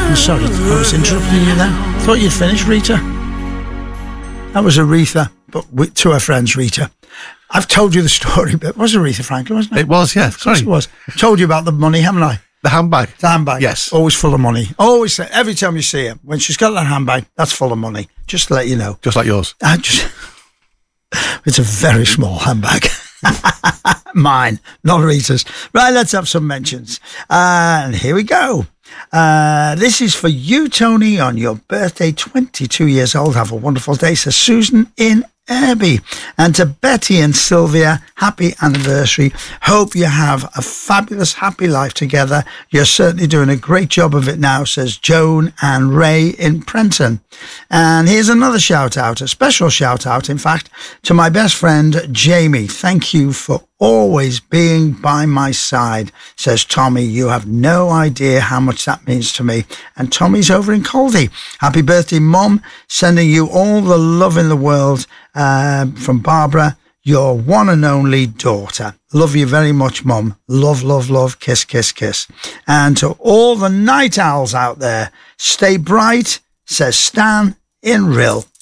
I'm sorry, I was interrupting you then. Thought you'd finished, Rita. That was Aretha, but to her friends, Rita. I've told you the story, but it was Aretha Franklin, wasn't it? It was, yeah. Sorry. It was. I told you about the money, haven't I? The handbag. The handbag. Yes. Always full of money. Always say, every time you see her, when she's got that handbag, that's full of money. Just to let you know. Just like yours. It's a very small handbag. Mine, not Rita's. Right, let's have some mentions. And here we go. This is for you, Tony, on your birthday, 22 years old. Have a wonderful day. Says Susan in Irby. And to Betty and Sylvia, happy anniversary. Hope you have a fabulous, happy life together. You're certainly doing a great job of it now, says Joan and Ray in Prenton. And here's another shout out, a special shout out, in fact, to my best friend, Jamie. Thank you for always being by my side, says Tommy. You have no idea how much that means to me. And Tommy's over in Caldy. Happy birthday, Mum. Sending you all the love in the world from Barbara, your one and only daughter. Love you very much, Mum. Love, love, love. Kiss, kiss, kiss. And to all the night owls out there, stay bright, says Stan in Rill.